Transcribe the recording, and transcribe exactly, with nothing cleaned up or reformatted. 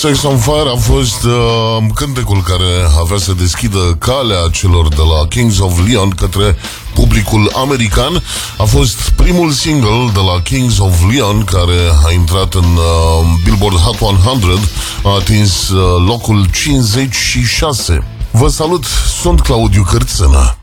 Sex on Fire a fost uh, cântecul care avea să deschidă calea celor de la Kings of Leon către publicul american. A fost primul single de la Kings of Leon care a intrat în uh, Billboard Hot o sută, a atins uh, locul cincizeci și șase. Vă salut, sunt Claudiu Cârțână.